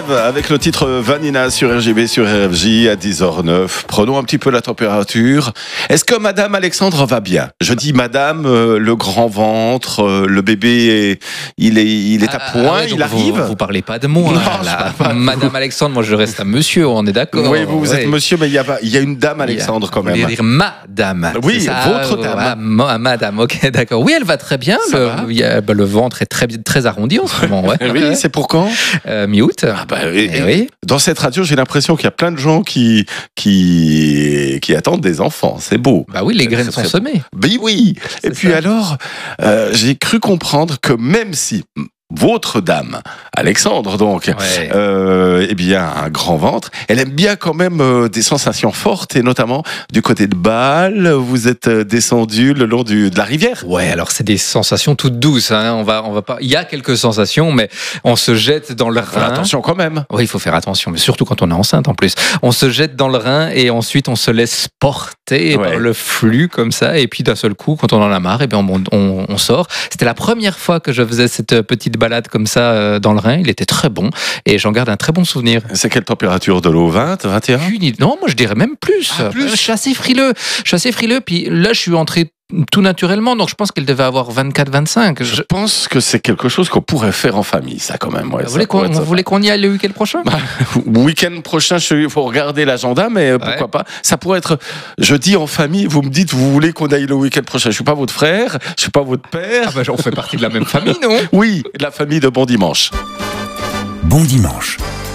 Love avec le titre Vanina sur RGB, sur RFJ à 10h09. Prenons un petit peu la température. Est-ce que Madame Alexandre va bien? Je dis Madame, le grand ventre, le bébé, il est à point, il arrive. Vous parlez pas de moi. Non, là. Madame Alexandre, moi je reste à monsieur, on est d'accord. Oui, vous êtes monsieur, mais il y a une dame Alexandre quand même. Vous voulez dire madame. Oui, votre dame. Madame, ok, d'accord. Oui, elle va très bien. Le ventre est très arrondi en ce moment. Ouais. Oui, c'est pour quand? Mi-août. Oui. Dans cette radio, j'ai l'impression qu'il y a plein de gens qui attendent des enfants. C'est beau. Bah oui, les graines sont semées. Oui. Et puis alors, j'ai cru comprendre que même si votre dame, Alexandre donc, eh bien un grand ventre, elle aime bien quand même des sensations fortes et notamment du côté de Bâle. Vous êtes descendu le long de la rivière. Ouais, alors c'est des sensations toutes douces. Hein. On va pas. Il y a quelques sensations, mais on se jette dans le Rhin. Attention quand même. Oui, il faut faire attention, mais surtout quand on est enceinte en plus. On se jette dans le Rhin et ensuite on se laisse porter par le flux comme ça. Et puis d'un seul coup, quand on en a marre, eh bien on sort. C'était la première fois que je faisais cette petite balade comme ça dans le Rhin. Il était très bon et j'en garde un très bon souvenir. C'est quelle température de l'eau? 20, 21? Non, moi je dirais même plus. Je suis assez frileux. Puis là, je suis entré tout naturellement, donc je pense qu'elle devait avoir 24-25. Je pense que c'est quelque chose qu'on pourrait faire en famille, ça quand même. Ouais, vous voulez qu'on y aille le week-end prochain? Week-end prochain, il faut regarder l'agenda, mais pourquoi pas. Ça pourrait être, je dis en famille, vous me dites, vous voulez qu'on aille le week-end prochain. Je suis pas votre frère, je suis pas votre père. On fait partie de la même famille, non? Oui, de la famille de Bon Dimanche. Bon Dimanche.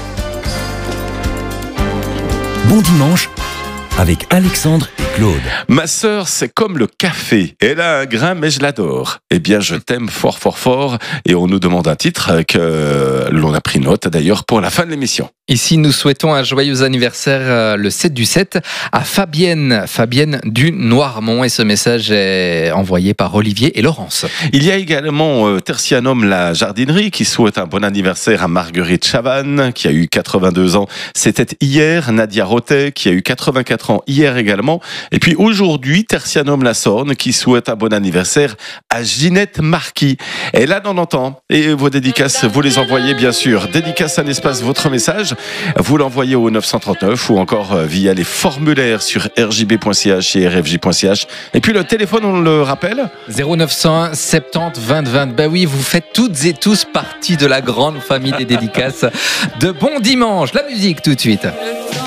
Bon Dimanche avec Alexandre et Claude. Ma sœur, c'est comme le café. Elle a un grain, mais je l'adore. Eh bien, je t'aime fort, fort, fort. Et on nous demande un titre que l'on a pris note, d'ailleurs, pour la fin de l'émission. Ici, nous souhaitons un joyeux anniversaire le 7 du 7 à Fabienne du Noirmont. Et ce message est envoyé par Olivier et Laurence. Il y a également Tertianum la jardinerie qui souhaite un bon anniversaire à Marguerite Chavannes qui a eu 82 ans. C'était hier. Nadia Rotet qui a eu 84 ans hier également. Et puis aujourd'hui, Tertianum la Sorne qui souhaite un bon anniversaire à Ginette Marquis. Et là, on entend. Et vos dédicaces, vous les envoyez bien sûr. Dédicace à l'espace, votre message. Vous l'envoyez au 939 ou encore via les formulaires sur rjb.ch et rfj.ch. Et puis le téléphone, on le rappelle, 0901 70 20 20. Ben oui, vous faites toutes et tous partie de la grande famille des dédicaces de Bon Dimanche. La musique tout de suite.